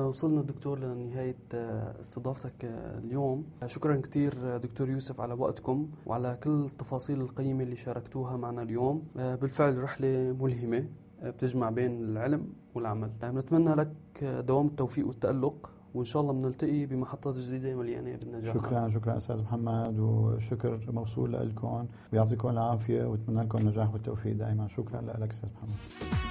وصلنا دكتور لنهاية استضافتك اليوم. شكرا كتير دكتور يوسف على وقتكم وعلى كل التفاصيل القيمة اللي شاركتوها معنا اليوم. بالفعل رحلة ملهمة بتجمع بين العلم والعمل. نتمنى لك دوام التوفيق والتألق، وإن شاء الله بنلتقي بمحطات جديدة مليانة بالنجاح. شكرا أستاذ محمد، وشكر موصول لكم، ويعطيكم العافية واتمنى لكم النجاح والتوفيق دائما. شكرا لك أستاذ محمد.